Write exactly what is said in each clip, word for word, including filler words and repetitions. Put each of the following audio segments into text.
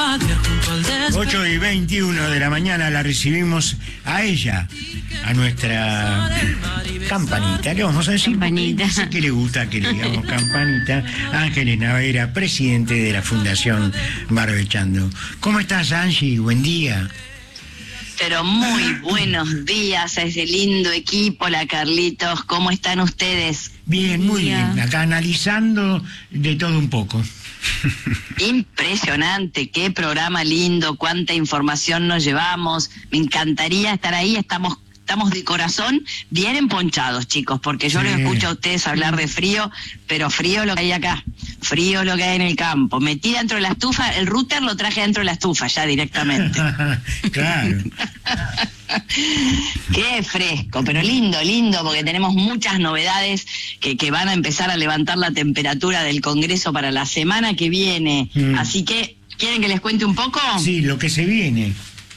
ocho y veintiuno de la mañana la recibimos a ella, a nuestra campanita, le vamos a decir, campanita. Dice que le gusta que le digamos campanita, Ángeles Navera, presidente de la Fundación Barbechando. ¿Cómo estás, Angie? Buen día. Pero muy buenos días a ese lindo equipo, la Carlitos. ¿Cómo están ustedes? Bien, muy bien. Acá analizando de todo un poco. Impresionante, qué programa lindo, cuánta información nos llevamos. Me encantaría estar ahí, estamos estamos de corazón bien emponchados, chicos, porque yo sí. los escucho a ustedes hablar de frío, pero frío lo que hay acá, frío lo que hay en el campo. Metí dentro de la estufa, el router lo traje dentro de la estufa ya directamente. Claro. Qué fresco, pero lindo, lindo, porque tenemos muchas novedades que, que van a empezar a levantar la temperatura del Congreso para la semana que viene. Mm. Así que, ¿quieren que les cuente un poco? Sí, lo que se viene.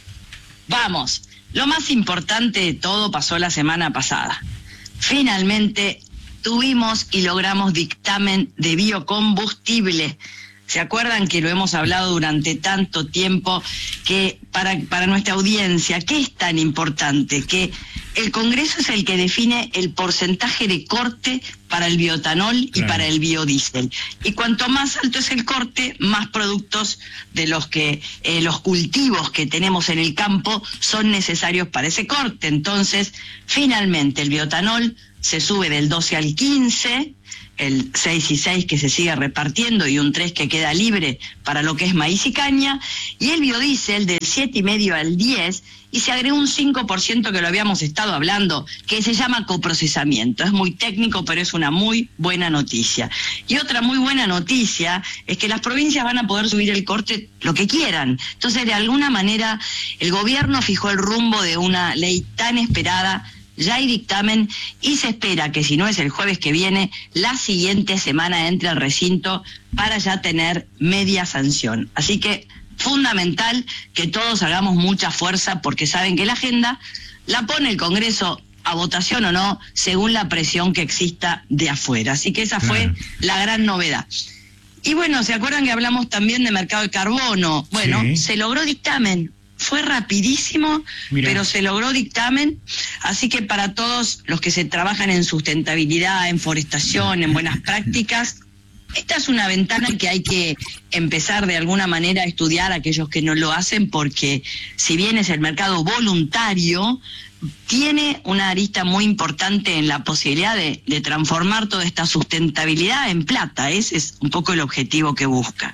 Vamos. Lo más importante de todo pasó la semana pasada. Finalmente tuvimos y logramos dictamen de biocombustible. ¿Se acuerdan que lo hemos hablado durante tanto tiempo? Que para, para nuestra audiencia, ¿qué es tan importante? Que el Congreso es el que define el porcentaje de corte para el bioetanol y claro. para el biodiesel. Y cuanto más alto es el corte, más productos de los que eh, los cultivos que tenemos en el campo son necesarios para ese corte. Entonces, finalmente el bioetanol se sube del doce al quince, el seis y seis que se sigue repartiendo y un tres que queda libre para lo que es maíz y caña, y el biodiesel del siete y medio al diez, y se agregó un cinco por ciento que lo habíamos estado hablando, que se llama coprocesamiento. Es muy técnico, pero es una muy buena noticia. Y otra muy buena noticia es que las provincias van a poder subir el corte lo que quieran. Entonces, de alguna manera, el gobierno fijó el rumbo de una ley tan esperada. Ya hay dictamen y se espera que si no es el jueves que viene, la siguiente semana entre al recinto para ya tener media sanción. Así que fundamental que todos hagamos mucha fuerza, porque saben que la agenda la pone el Congreso a votación o no, según la presión que exista de afuera. Así que esa fue la gran novedad. Y bueno, ¿se acuerdan que hablamos también de mercado de carbono? Bueno, sí. se logró dictamen. Fue rapidísimo, Mirá. pero se logró dictamen, así que para todos los que se trabajan en sustentabilidad, en forestación, en buenas prácticas, esta es una ventana que hay que empezar de alguna manera a estudiar a aquellos que no lo hacen, porque si bien es el mercado voluntario, tiene una arista muy importante en la posibilidad de, de transformar toda esta sustentabilidad en plata. Ese es un poco el objetivo que busca.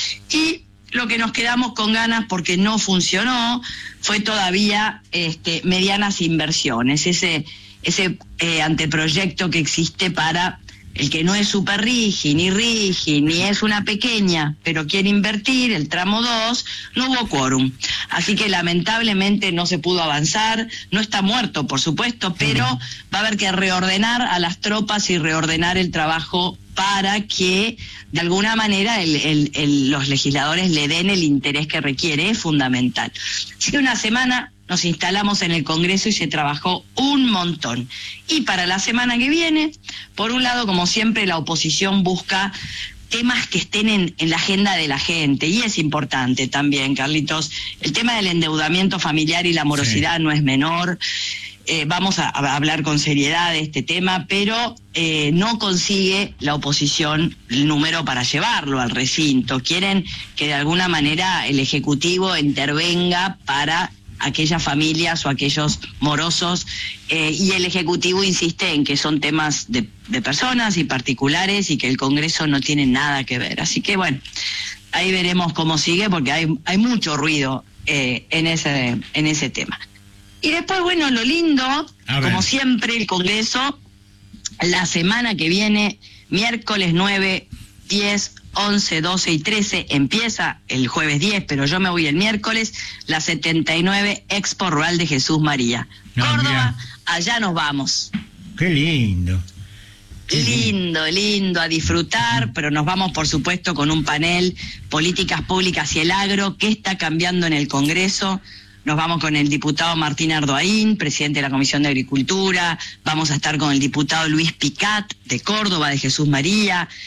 Y lo que nos quedamos con ganas porque no funcionó fue todavía este, medianas inversiones, ese, ese eh, anteproyecto que existe para el que no es super rigi, ni rigi, ni es una pequeña, pero quiere invertir, el tramo dos, no hubo quórum. Así que lamentablemente no se pudo avanzar, no está muerto, por supuesto, pero va a haber que reordenar a las tropas y reordenar el trabajo para que de alguna manera el, el, el, los legisladores le den el interés que requiere, es fundamental. Así que una semana nos instalamos en el Congreso y se trabajó un montón. Y para la semana que viene, por un lado, como siempre, la oposición busca temas que estén en, en la agenda de la gente, y es importante también, Carlitos. El tema del endeudamiento familiar y la morosidad sí. no es menor. Eh, vamos a, a hablar con seriedad de este tema, pero eh, no consigue la oposición el número para llevarlo al recinto. Quieren que de alguna manera el Ejecutivo intervenga para aquellas familias o aquellos morosos, eh, y el Ejecutivo insiste en que son temas de, de personas y particulares y que el Congreso no tiene nada que ver. Así que bueno, ahí veremos cómo sigue, porque hay, hay mucho ruido eh, en ese, en ese tema. Y después, bueno, lo lindo, como siempre, el Congreso, la semana que viene, miércoles nueve, diez, once, doce y trece, empieza el jueves diez, pero yo me voy el miércoles, la setenta y nueve Expo Rural de Jesús María. No, Córdoba, mira. Allá nos vamos. Qué lindo. Qué lindo, lindo, a disfrutar, pero nos vamos, por supuesto, con un panel, políticas públicas y el agro, qué está cambiando en el Congreso. Nos vamos con el diputado Martín Ardoaín, presidente de la Comisión de Agricultura. Vamos a estar con el diputado Luis Picat, de Córdoba, de Jesús María.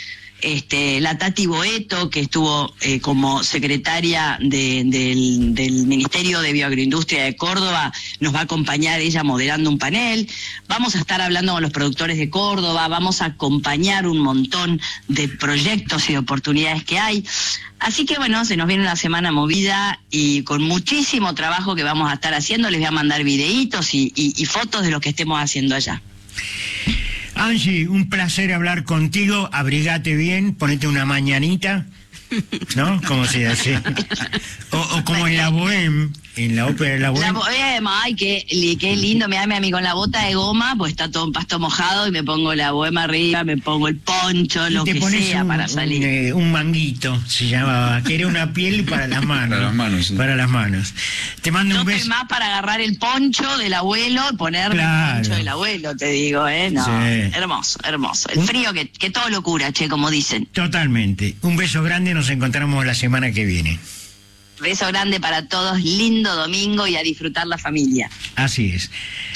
este, la Tati Boeto, que estuvo eh, como secretaria de, del, del Ministerio de Bioagroindustria de Córdoba, nos va a acompañar ella moderando un panel. Vamos a estar hablando con los productores de Córdoba, vamos a acompañar un montón de proyectos y de oportunidades que hay. Así que bueno, se nos viene una semana movida y con muchísimo trabajo que vamos a estar haciendo. Les voy a mandar videitos y, y, y fotos de lo que estemos haciendo allá. Angie, un placer hablar contigo. Abrigate bien, ponete una mañanita, ¿no? ¿Cómo se hace? O, o como en la Bohème, en la ópera de la Bohème. La Bohème, ay, qué, qué lindo, me da mi amigo con la bota de goma, pues está todo en pasto mojado y me pongo la Bohème arriba, me pongo el poncho, lo que sea un, para salir. Un, eh, un manguito, se llamaba, que era una piel para las manos. Para las manos, sí. Para las manos. Te mando No un estoy beso. más para agarrar el poncho del abuelo y ponerme Claro. el poncho del abuelo, te digo, ¿eh? No, Sí. hermoso, hermoso. El frío que, que todo lo cura, che, como dicen. Totalmente. Un beso grande, nos encontramos la semana que viene. Beso grande para todos, lindo domingo y a disfrutar la familia. Así es.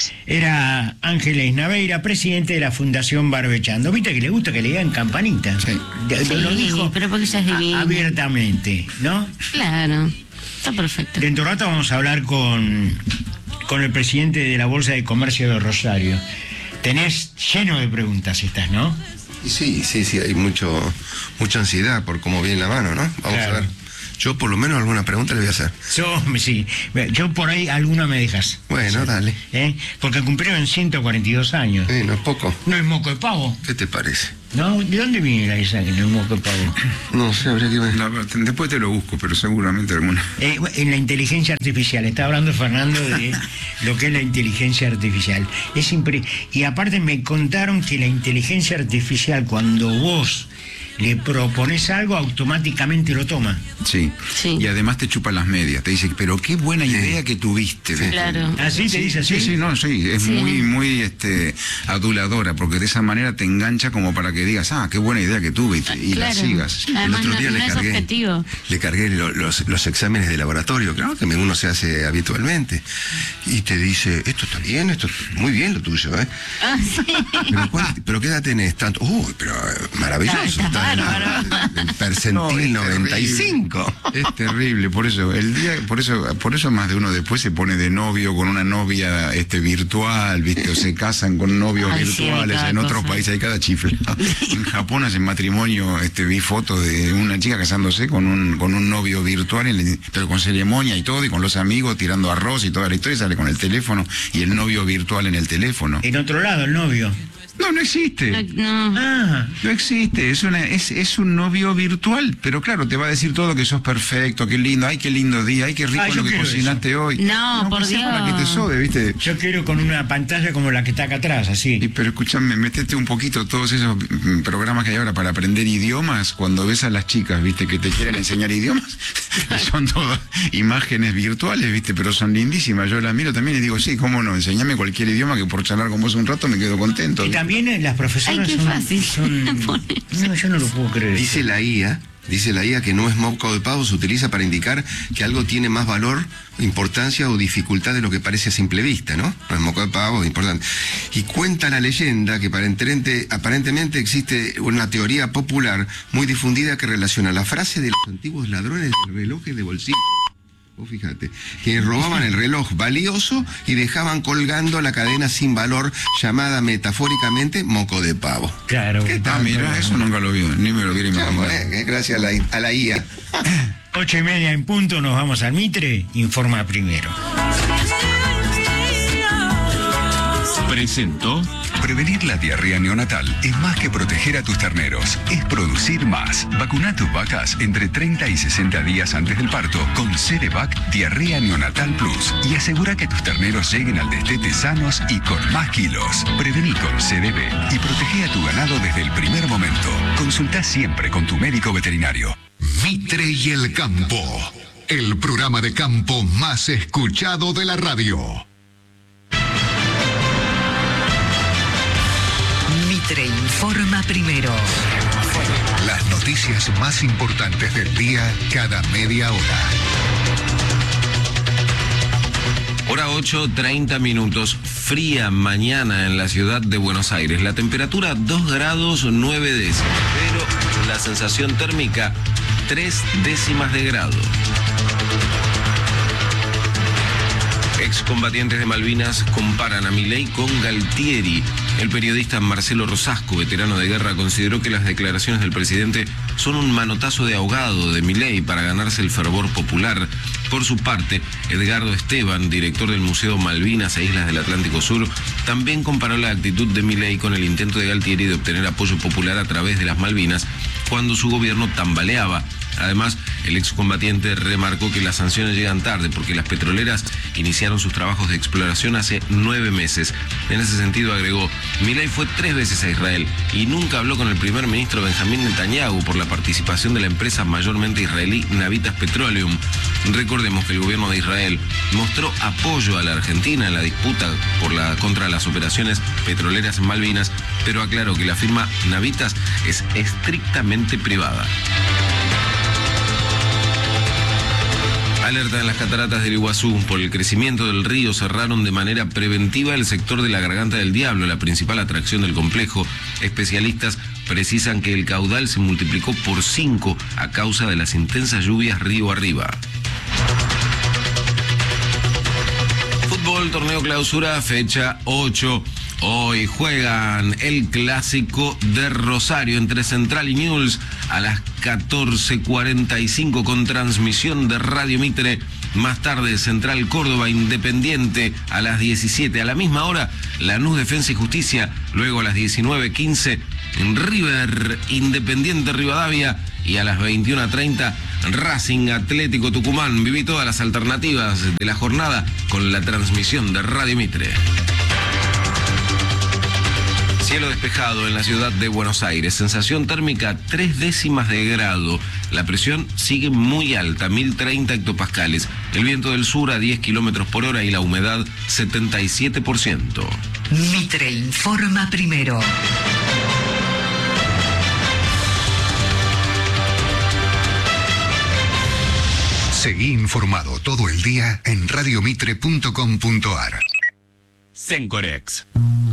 Era Ángeles Naveira, presidente de la Fundación Barbechando. ¿Viste que le gusta que le digan campanita? Sí. De- Sí, lo dijo pero porque ella es a- divina. abiertamente, ¿no? Claro, está perfecto. Dentro de rato vamos a hablar con, con el presidente de la Bolsa de Comercio de Rosario. Tenés lleno de preguntas estas, ¿no? Y sí, sí, sí, hay mucho mucha ansiedad por cómo viene la mano, ¿no? Vamos Claro. a ver. Yo por lo menos alguna pregunta le voy a hacer. Yo, sí, yo por ahí alguna me dejas. Bueno, dale. ¿Eh? Porque cumplieron ciento cuarenta y dos años. Eh, no es poco. No es moco de pavo, ¿Qué te parece? ¿no? ¿De dónde viene la esa que no es moco de pavo? No sé, habría que ver. La- después te lo busco, pero seguramente alguna. Eh, en la inteligencia artificial, está hablando Fernando de lo que es la inteligencia artificial. Es impre... Y aparte me contaron que la inteligencia artificial, cuando vos le propones algo, automáticamente lo toma. Sí. Sí. Y además te chupan las medias. Te dice, pero qué buena idea que tuviste. ¿viste? Claro. ¿Así te dice así? Sí, sí, no, sí, es Sí. muy, muy este, aduladora, porque de esa manera te engancha como para que digas, ah, qué buena idea que tuve y, te- y la Claro. sigas. Además, otro no, día le no es cargué. objetivo. Le cargué lo- los, los exámenes de laboratorio, claro que uno se hace habitualmente. Y te dice, esto está bien, esto está muy bien lo tuyo, ¿eh? Ah, sí. Pero, ¿cuál- pero ¿qué edad tenés? Tanto. Uy, pero eh, maravilloso. Está- está en la- bárbaro. el percentil No, es noventa y cinco. Es terrible, por eso, el día, por eso, por eso más de uno después se pone de novio con una novia este virtual, viste, o se casan con novios Ay, sí, hay virtuales, cada en otros cosa. países hay cada chifla. En Japón hacen matrimonio, este vi fotos de una chica casándose con un, con un novio virtual, en el- pero con ceremonia y todo, y con los amigos tirando arroz y toda la historia, sale con el teléfono y el novio virtual en el teléfono. En otro lado, el novio. No, no existe. No, no. Ah, No existe, es, una, es, es un novio virtual, pero claro, te va a decir todo que sos perfecto, qué lindo, ay, qué lindo día, ay, qué rico Ah, yo lo que quiero cocinaste hoy. No, por pues sea Dios. para que te sobe, ¿viste? yo quiero con una pantalla como la que está acá atrás, Y, así. pero escúchame, metete un poquito todos esos mm, programas que hay ahora para aprender idiomas, cuando ves a las chicas, ¿viste? Que te quieren enseñar idiomas, son todas imágenes virtuales, ¿viste? Pero son lindísimas, yo las miro también y digo, sí, cómo no, enseñame cualquier idioma que por charlar con vos un rato me quedo contento. Y también eh, las profesoras Ay, qué son, fácil. son- No, yo no lo puedo creer. Dice la I A, dice la I A que no es moco de pavo, se utiliza para indicar que algo tiene más valor, importancia o dificultad de lo que parece a simple vista, ¿no? No es moco de pavo, es importante. Y cuenta la leyenda que aparentemente, aparentemente existe una teoría popular muy difundida que relaciona la frase de los antiguos ladrones de relojes de bolsillo. Vos fíjate, que robaban el reloj valioso y dejaban colgando la cadena sin valor llamada metafóricamente moco de pavo. Claro. ¿Qué tal? Mira, eso nunca lo vi, ni me lo hubiera Vamos, imaginado. eh, gracias a la, a la I A. Ocho y media en punto, nos vamos al Mitre, informa primero. Presentó. Prevenir la diarrea neonatal es más que proteger a tus terneros, es producir más. Vacuna a tus vacas entre treinta y sesenta días antes del parto con Cerevac Diarrea Neonatal Plus y asegura que tus terneros lleguen al destete sanos y con más kilos. Prevení con C D B y protege a tu ganado desde el primer momento. Consulta siempre con tu médico veterinario. Mitre y el Campo, el programa de campo más escuchado de la radio. Mitre informa primero. Las noticias más importantes del día cada media hora. Hora ocho, treinta minutos. Fría mañana en la ciudad de Buenos Aires. La temperatura dos grados nueve décimos. Pero la sensación térmica tres décimas de grado. Excombatientes de Malvinas comparan a Milei con Galtieri. El periodista Marcelo Rosasco, veterano de guerra, consideró que las declaraciones del presidente son un manotazo de ahogado de Milei para ganarse el fervor popular. Por su parte, Edgardo Esteban, director del Museo Malvinas e Islas del Atlántico Sur, también comparó la actitud de Milei con el intento de Galtieri de obtener apoyo popular a través de las Malvinas cuando su gobierno tambaleaba. Además, el excombatiente remarcó que las sanciones llegan tarde porque las petroleras iniciaron sus trabajos de exploración hace nueve meses. En ese sentido, agregó, Milei fue tres veces a Israel y nunca habló con el primer ministro Benjamín Netanyahu por la participación de la empresa mayormente israelí Navitas Petroleum. Recordemos que el gobierno de Israel mostró apoyo a la Argentina en la disputa por la, contra las operaciones petroleras en Malvinas, pero aclaró que la firma Navitas es estrictamente privada. Alerta en las cataratas del Iguazú. Por el crecimiento del río cerraron de manera preventiva el sector de la Garganta del Diablo, la principal atracción del complejo. Especialistas precisan que el caudal se multiplicó por cinco a causa de las intensas lluvias río arriba. Fútbol, torneo clausura, fecha ocho. Hoy juegan el clásico de Rosario entre Central y Newell's a las catorce cuarenta y cinco con transmisión de Radio Mitre. Más tarde, Central Córdoba Independiente a las diecisiete. A la misma hora, Lanús Defensa y Justicia. Luego a las diecinueve quince, River Independiente Rivadavia. Y a las veintiuna treinta, Racing Atlético Tucumán. Viví todas las alternativas de la jornada con la transmisión de Radio Mitre. Cielo despejado en la ciudad de Buenos Aires. Sensación térmica tres décimas de grado. La presión sigue muy alta, mil treinta hectopascales. El viento del sur a diez kilómetros por hora y la humedad setenta y siete por ciento. Mitre informa primero. Seguí informado todo el día en radiomitre punto com punto ar. Sencorex.